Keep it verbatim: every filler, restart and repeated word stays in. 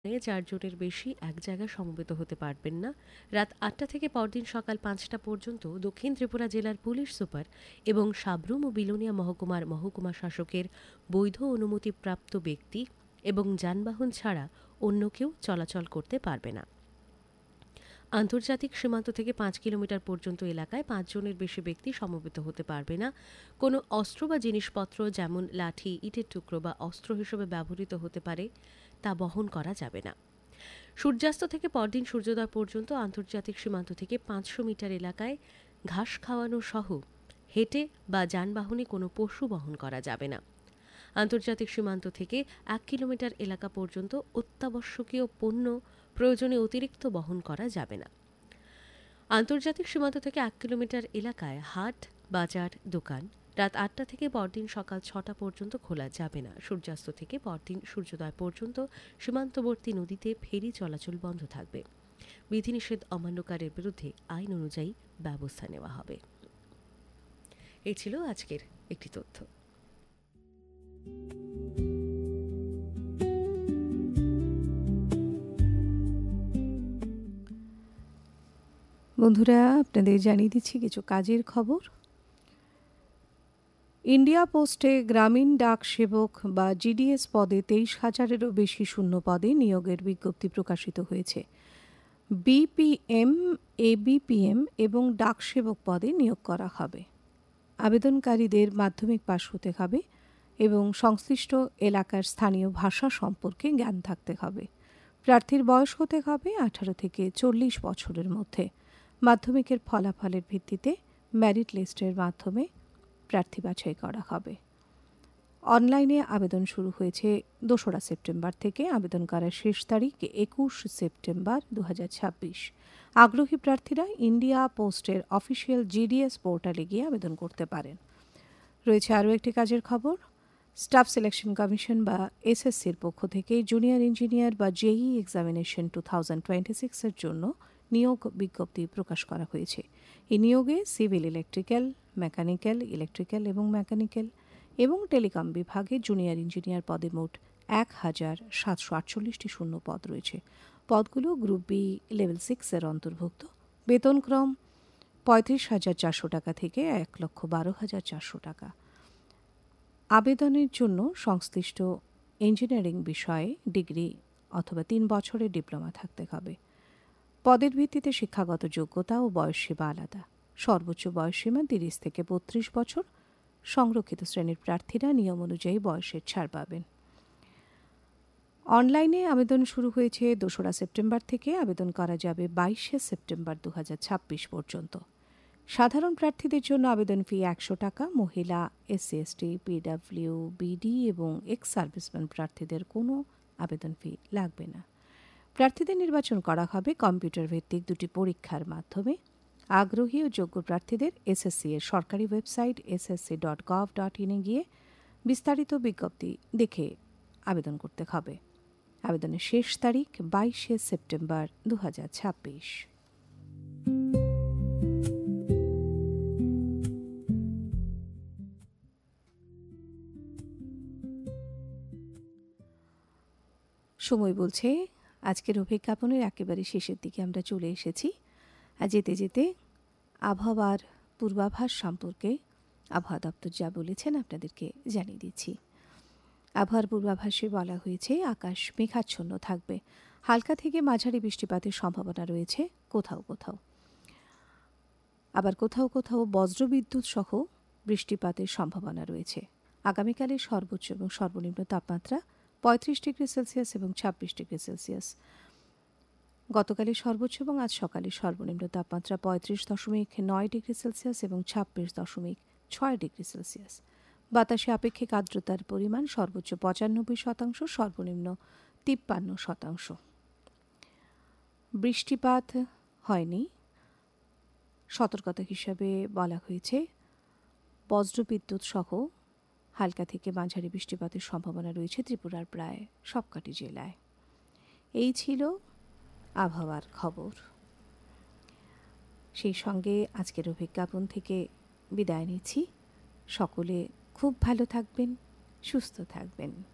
চার জনের বেশি এক জায়গায় সমবেত হতে পারবেন না। রাত আটটা থেকে পরদিন সকাল পাঁচটা পর্যন্ত দক্ষিণ ত্রিপুরা জেলার পুলিশ সুপার এবং সাব্রুম ও বিলোনিয়া মহকুমার মহকুমা শাসকের বৈধ অনুমতিপ্রাপ্ত ব্যক্তি এবং যানবাহন ছাড়া অন্য কেউ চলাচল করতে পারবে না। আন্তর্জাতিক সীমান্ত থেকে পাঁচ কিলোমিটার পর্যন্ত এলাকায় পাঁচজনের বেশি ব্যক্তি সমবেত হতে পারবে না। কোনো অস্ত্র বা জিনিসপত্র যেমন লাঠি, ইটের টুকরো বা অস্ত্র হিসেবে ব্যবহৃত হতে পারে তা বহন করা যাবে না। সূর্যাস্ত থেকে পরদিন সূর্যোদয় পর্যন্ত আন্তর্জাতিক সীমান্ত থেকে পাঁচশো মিটার এলাকায় ঘাস খাওয়ানো সহ হেঁটে বা যানবাহনে কোনো পশু বহন করা যাবে না। আন্তর্জাতিক সীমান্ত থেকে এক কিলোমিটার এলাকা পর্যন্ত অত্যাবশ্যকীয় পণ্য প্রয়োজনে অতিরিক্ত বহন করা যাবে না। আন্তর্জাতিক সীমান্ত থেকে এক কিলোমিটার এলাকায় হাট, বাজার, দোকান রাত আটটা থেকে পরদিন সকাল ছটা পর্যন্ত খোলা যাবে না। সূর্যাস্ত থেকে পরদিন সূর্যোদয় পর্যন্ত সীমান্তবর্তী নদীতে ফেরি চলাচল বন্ধ থাকবে। বিধিনিষেধ অমান্যকারের বিরুদ্ধে আইন অনুযায়ী ব্যবস্থা নেওয়া হবে। এই ছিল আজকের একটি তথ্য। বন্ধুরা, আপনাদের জানিয়ে দিচ্ছি কিছু কাজের খবর। ইন্ডিয়া পোস্টে গ্রামীণ ডাক সেবক বা জিডিএস পদে তেইশ হাজারেরও বেশি শূন্য পদে নিয়োগের বিজ্ঞপ্তি প্রকাশিত হয়েছে। বিপিএম, এবিপিএম এবং ডাক সেবক পদে নিয়োগ করা হবে। আবেদনকারীদের মাধ্যমিক পাশ হতে হবে এবং সংশ্লিষ্ট এলাকার স্থানীয় ভাষা সম্পর্কে জ্ঞান থাকতে হবে। প্রার্থীর বয়স হতে হবে আঠারো থেকে চল্লিশ বছরের মধ্যে। মাধ্যমিকের ফলাফলের ভিত্তিতে মেরিট লিস্টের মাধ্যমে প্রার্থী বাছাই করা হবে। অনলাইনে আবেদন শুরু হয়েছে দোসরা সেপ্টেম্বর থেকে। আবেদন করার শেষ তারিখ একুশ সেপ্টেম্বর দু হাজার ছাব্বিশ। আগ্রহী প্রার্থীরা ইন্ডিয়া পোস্টের অফিসিয়াল জিডিএস পোর্টালে গিয়ে আবেদন করতে পারেন। রয়েছে আরও একটি কাজের খবর। স্টাফ সিলেকশন কমিশন বা এসএসসির পক্ষ থেকে জুনিয়র ইঞ্জিনিয়ার বা জেই এক্সামিনেশন টু থাউজেন্ড টোয়েন্টি সিক্সের জন্য নিয়োগ বিজ্ঞপ্তি প্রকাশ করা হয়েছে। এই নিয়োগে সিভিল, ইলেকট্রিক্যাল, মেকানিক্যাল, ইলেকট্রিক্যাল এবং মেকানিক্যাল এবং টেলিকম বিভাগে জুনিয়র ইঞ্জিনিয়ার পদে মোট এক হাজার সাতশো আটচল্লিশটি শূন্য পদ রয়েছে। পদগুলো গ্রুপ বি লেভেল সিক্সের অন্তর্ভুক্ত। বেতনক্রম পঁয়ত্রিশ হাজার চারশো টাকা থেকে এক লক্ষ বারো হাজার চারশো টাকা। আবেদনের জন্য সংশ্লিষ্ট ইঞ্জিনিয়ারিং বিষয়ে ডিগ্রি অথবা তিন বছরের ডিপ্লোমা থাকতে হবে। পদের ভিত্তিতে শিক্ষাগত যোগ্যতা ও বয়সসীমা আলাদা। সর্বোচ্চ বয়সসীমা তিরিশ থেকে বত্রিশ বছর। সংরক্ষিত শ্রেণীর প্রার্থীরা নিয়ম অনুযায়ী বয়সের ছাড় পাবেন। অনলাইনে আবেদন শুরু হয়েছে দোসরা সেপ্টেম্বর থেকে। আবেদন করা যাবে বাইশে সেপ্টেম্বর দু হাজার ছাব্বিশ পর্যন্ত। সাধারণ প্রার্থীদের জন্য আবেদন ফি একশো টাকা। মহিলা, এসসি এসটি, পিডাব্লিউ, বিডি এবং এক্স সার্ভিসম্যান প্রার্থীদের কোনো আবেদন ফি লাগবে না। প্রার্থীদের নির্বাচন করা হবে কম্পিউটার ভিত্তিক দুটি পরীক্ষার মাধ্যমে। আগ্রহী ও যোগ্য প্রার্থীদের এসএসসি এর সরকারি website SSC dot gov dot ইনে গিয়ে বিস্তারিত বিজ্ঞপ্তি দেখে আবেদন করতে হবে। আবেদনের শেষ তারিখ বাইশে সেপ্টেম্বর দু হাজার ছাব্বিশ। সময় বলছে আজকের অভিজ্ঞাপনের একেবারে শেষের দিকে আমরা চলে এসেছি। আর যেতে যেতে আবহাওয়ার পূর্বাভাস সম্পর্কে আবহাওয়া দপ্তর যা বলেছেন আপনাদেরকে জানিয়ে দিচ্ছি। আবহাওয়ার পূর্বাভাসে বলা হয়েছে আকাশ মেঘাচ্ছন্ন থাকবে। হালকা থেকে মাঝারি বৃষ্টিপাতের সম্ভাবনা রয়েছে কোথাও কোথাও। আবার কোথাও কোথাও বজ্রবিদ্যুৎ সহ বৃষ্টিপাতের সম্ভাবনা রয়েছে। আগামীকালের সর্বোচ্চ এবং সর্বনিম্ন তাপমাত্রা পঁয়ত্রিশ ডিগ্রি সেলসিয়াস এবং ছাব্বিশ ডিগ্রি সেলসিয়াস। গতকালের সর্বোচ্চ এবং আজ সকালের সর্বনিম্ন তাপমাত্রা পঁয়ত্রিশ দশমিক নয় ডিগ্রি সেলসিয়াস এবং ছাব্বিশ দশমিক ছয় ডিগ্রি সেলসিয়াস। বাতাসে আপেক্ষিক আর্দ্রতার পরিমাণ সর্বোচ্চ পঁচানব্বই শতাংশ, সর্বনিম্ন তিপ্পান্ন শতাংশ। বৃষ্টিপাত হয়নি। সতর্কতা হিসাবে বলা হয়েছে বজ্রবিদ্যুৎ সহ হালকা থেকে মাঝারি বৃষ্টিপাতের সম্ভাবনা রয়েছে ত্রিপুরার প্রায় সবকটি জেলায়। এই ছিল আবহাওয়ার খবর। সেই সঙ্গে আজকের অভিজ্ঞাপন থেকে বিদায় নিচ্ছি। সকলে খুব ভালো থাকবেন, সুস্থ থাকবেন।